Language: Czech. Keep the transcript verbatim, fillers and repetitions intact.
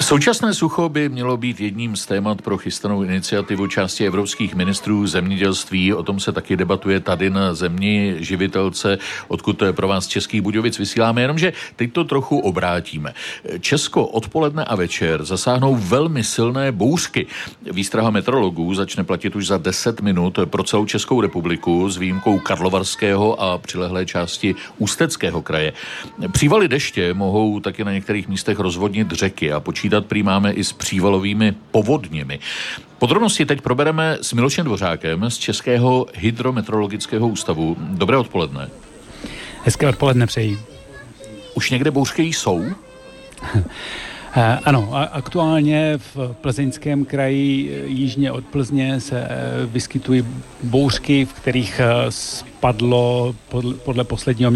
Současné sucho by mělo být jedním z témat pro chystanou iniciativu části evropských ministrů zemědělství. O tom se taky debatuje tady na Zemi živitelce, odkud pro vás z Českých Budějovic vysíláme, jenomže teď to trochu obrátíme. Česko odpoledne a večer zasáhnou velmi silné bouřky. Výstraha meteorologů začne platit už za deset minut pro celou Českou republiku s výjimkou Karlovarského a přilehlé části Ústeckého kraje. Přívaly deště mohou taky na některých místech rozvodnit řeky a počítat prý máme i s přívalovými povodněmi. Podrobnosti teď probereme s Milošem Dvořákem z Českého hydrometeorologického ústavu. Dobré odpoledne. Hezké odpoledne přeji. Už někde bouřky jsou? Ano, aktuálně v Plzeňském kraji jižně od Plzně se vyskytují bouřky, v kterých spadlo podle posledního